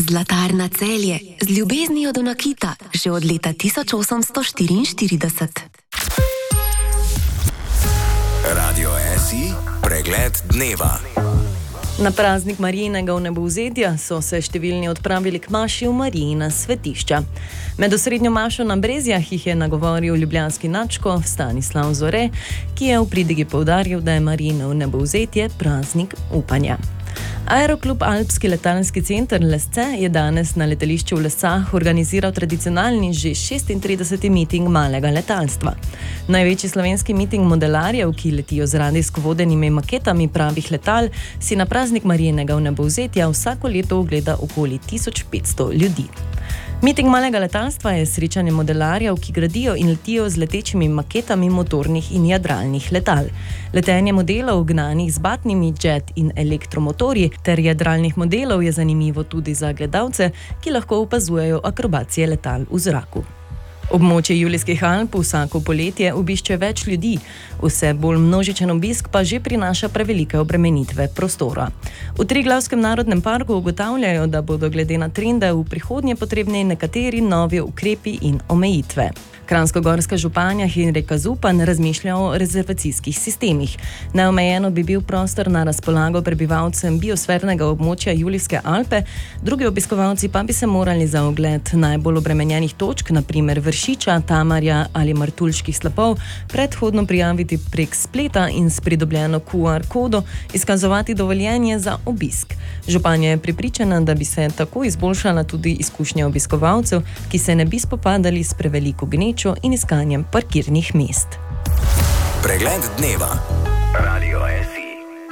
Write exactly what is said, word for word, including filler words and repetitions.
Zlatarna Celje, z ljubeznijo do nakita, že od leta tisoč osemsto štiriinštirideset. Radio S I, pregled dneva. Na praznik Marijinega vnebovzetja so se številni odpravili k maši v Marijina svetišča. Med osrednjo mašo na Brezjah jih je nagovoril ljubljanski nadškof Stanislav Zore, ki je v pridigi poudaril, da je Marijino vnebovzetje praznik upanja. Aeroklub Alpski letalski center Lesce je danes na letališču v Lescah organiziral tradicionalni že šestintrideseti miting malega letalstva. Največji slovenski miting modelarjev, ki letijo z radijsko vodenimi maketami pravih letal, si na praznik Marijinega vnebovzetja vsako leto ogleda okoli tisoč petsto ljudi. Miting malega letalstva je srečanje modelarjev, ki gradijo in letijo z letečimi maketami motornih in jadralnih letal. Letenje modelov, gnanih z batnimi jet in elektromotorji, ter jadralnih modelov je zanimivo tudi za gledalce, ki lahko opazujejo akrobacije letal v zraku. Območje Julijskih Alp vsako poletje obišče več ljudi, vse bolj množičen obisk pa že prinaša prevelike obremenitve prostora. V Triglavskem narodnem parku ugotavljajo, da bodo glede na trende v prihodnje potrebni nekateri novi ukrepi in omejitve. Kranjskogorska županja Henrika Zupan razmišlja o rezervacijskih sistemih. Neomejeno bi bil prostor na razpolago prebivalcem biosfernega območja Julijske Alpe, drugi obiskovalci pa bi se morali za ogled najbolj obremenjenih točk, na primer Vršiča, Tamarja ali Martuljških slapov, predhodno prijaviti prek spleta in s pridobljeno Q R kodo izkazovati dovoljenje za obisk. Županja je prepričana, da bi se tako izboljšala tudi izkušnja obiskovalcev, ki se ne bi spopadali s preveliko gnečo in iskanjem parkirnih mest. Pregled dneva. Radio S I.